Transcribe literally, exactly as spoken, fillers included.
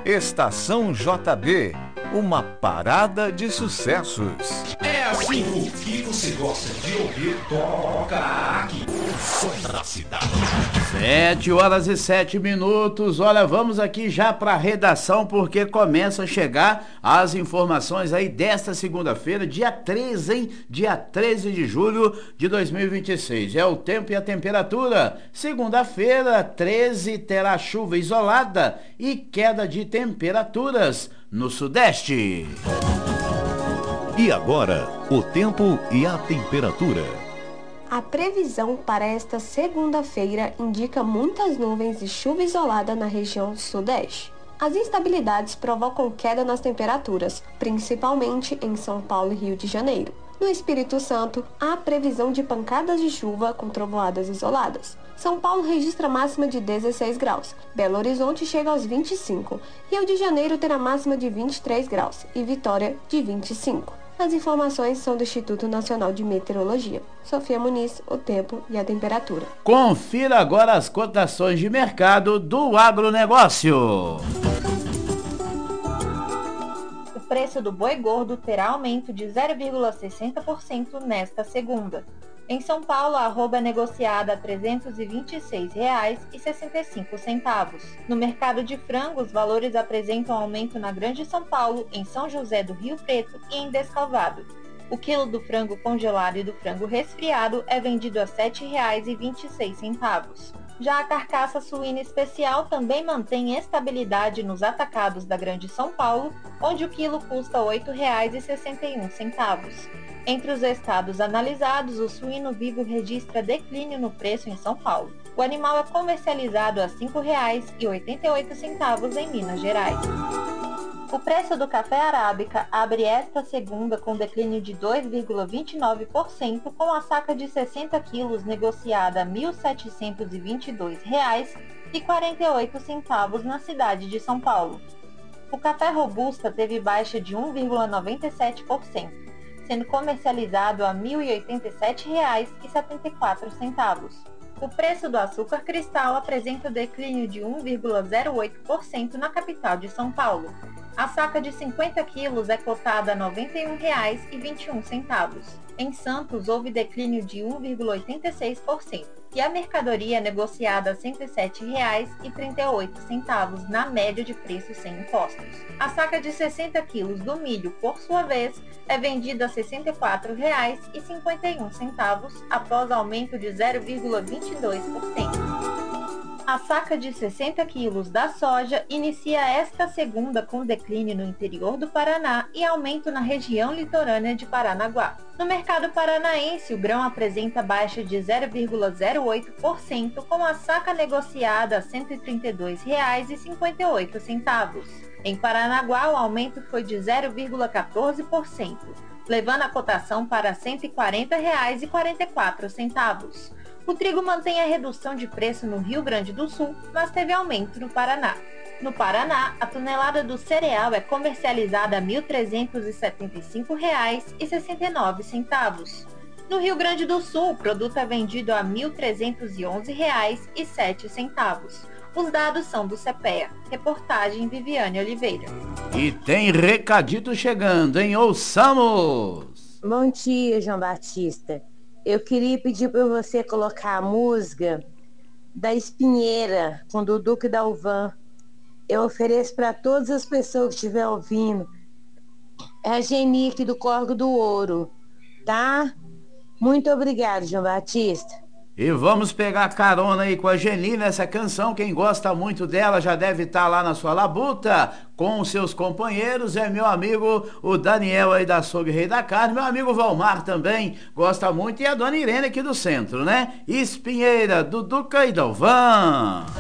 Estação J B, uma parada de sucessos. É assim o que você gosta de ouvir, toca aqui. O som da cidade. Sete horas e sete minutos. Olha, vamos aqui já para a redação, porque começa a chegar as informações aí desta segunda-feira, dia treze, hein? Dia treze de julho de dois mil e vinte e seis. É o tempo e a temperatura. Segunda-feira, treze, terá chuva isolada e queda de temperaturas no sudeste. E agora, o tempo e a temperatura. A previsão para esta segunda-feira indica muitas nuvens e chuva isolada na região sudeste. As instabilidades provocam queda nas temperaturas, principalmente em São Paulo e Rio de Janeiro. No Espírito Santo, há previsão de pancadas de chuva com trovoadas isoladas. São Paulo registra máxima de dezesseis graus, Belo Horizonte chega aos vinte e cinco, Rio de Janeiro terá máxima de vinte e três graus e Vitória de vinte e cinco. As informações são do Instituto Nacional de Meteorologia. Sofia Muniz, o tempo e a temperatura. Confira agora as cotações de mercado do agronegócio. O preço do boi gordo terá aumento de zero vírgula sessenta por cento nesta segunda. Em São Paulo, a arroba é negociada a trezentos e vinte e seis reais e sessenta e cinco centavos. No mercado de frango, os valores apresentam aumento na Grande São Paulo, em São José do Rio Preto e em Descalvado. O quilo do frango congelado e do frango resfriado é vendido a sete reais e vinte e seis centavos. Já a carcaça suína especial também mantém estabilidade nos atacados da Grande São Paulo, onde o quilo custa oito reais e sessenta e um centavos. Entre os estados analisados, o suíno vivo registra declínio no preço em São Paulo. O animal é comercializado a cinco reais e oitenta e oito centavos em Minas Gerais. O preço do café arábica abre esta segunda com declínio de dois vírgula vinte e nove por cento, com a saca de sessenta quilos negociada a mil setecentos e vinte e dois reais e quarenta e oito centavos na cidade de São Paulo. O café robusta teve baixa de um vírgula noventa e sete por cento, sendo comercializado a mil e oitenta e sete reais e setenta e quatro centavos. O preço do açúcar cristal apresenta declínio de um vírgula zero oito por cento na capital de São Paulo. A saca de cinquenta quilos é cotada a noventa e um reais e vinte e um centavos. Em Santos, houve declínio de um vírgula oitenta e seis por cento e a mercadoria é negociada a cento e sete reais e trinta e oito centavos na média de preço sem impostos. A saca de sessenta quilos do milho, por sua vez, é vendida a sessenta e quatro reais e cinquenta e um centavos após aumento de zero vírgula vinte e dois por cento. A saca de sessenta quilos da soja inicia esta segunda com declínio no interior do Paraná e aumento na região litorânea de Paranaguá. No mercado paranaense, o grão apresenta baixa de zero vírgula zero oito por cento, com a saca negociada a cento e trinta e dois reais e cinquenta e oito centavos. Em Paranaguá, o aumento foi de zero vírgula quatorze por cento, levando a cotação para cento e quarenta reais e quarenta e quatro centavos. O trigo mantém a redução de preço no Rio Grande do Sul, mas teve aumento no Paraná. No Paraná, a tonelada do cereal é comercializada a mil trezentos e setenta e cinco reais e sessenta e nove centavos. No Rio Grande do Sul, o produto é vendido a mil trezentos e onze reais e sete centavos. Os dados são do CEPEA. Reportagem Viviane Oliveira. E tem recadito chegando, hein? Ouçamos! Bom dia, João Batista. Eu queria pedir para você colocar a música da Espinheira, com Dudu e Dalvan. Eu ofereço para todas as pessoas que estiverem ouvindo. É a Genique do Corgo do Ouro, tá? Muito obrigado, João Batista. E vamos pegar carona aí com a Geni nessa canção. Quem gosta muito dela já deve estar lá na sua labuta com os seus companheiros. É meu amigo o Daniel aí da Açougue Rei da Carne. Meu amigo Valmar também gosta muito. E a dona Irene aqui do centro, né? Espinheira, Duduca e Dalvan.